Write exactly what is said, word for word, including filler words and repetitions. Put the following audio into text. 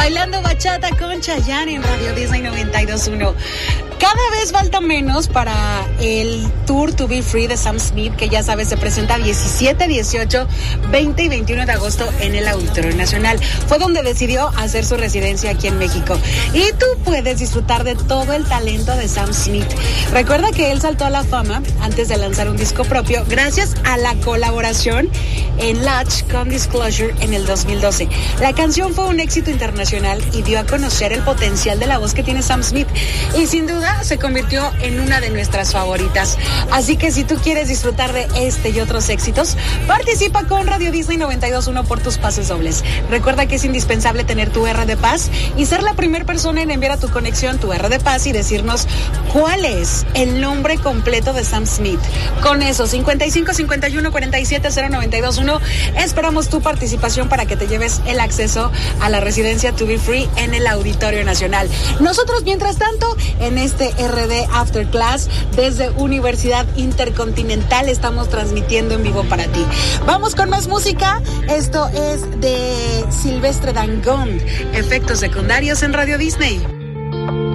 Bailando bachata con Chayanne en Radio Disney noventa y dos punto uno. Cada vez falta menos para el Tour To Be Free de Sam Smith, que ya sabes, se presenta diecisiete, dieciocho, veinte y veintiuno de agosto en el Auditorio Nacional. Fue donde decidió hacer su residencia aquí en México. Y tú puedes disfrutar de todo el talento de Sam Smith. Recuerda que él saltó a la fama antes de lanzar un disco propio gracias a la colaboración en Latch con Disclosure en el dos mil doce. La canción fue un éxito internacional y dio a conocer el potencial de la voz que tiene Sam Smith. Y sin duda se convirtió en una de nuestras favoritas. Así que si tú quieres disfrutar de este y otros éxitos, participa con Radio Disney noventa y dos punto uno por tus pases dobles. Recuerda que es indispensable tener tu R de Paz y ser la primera persona en enviar a tu conexión tu R de Paz y decirnos cuál es el nombre completo de Sam Smith. Con eso, cincuenta y cinco, cincuenta y uno, cuarenta y siete, cero noventa y dos uno, esperamos tu participación para que te lleves el acceso a la residencia To Be Free en el Auditorio Nacional. Nosotros, mientras tanto, en este R D After Class desde Universidad Intercontinental estamos transmitiendo en vivo para ti. Vamos con más música. Esto es de Silvestre Dangond, Efectos Secundarios en Radio Disney.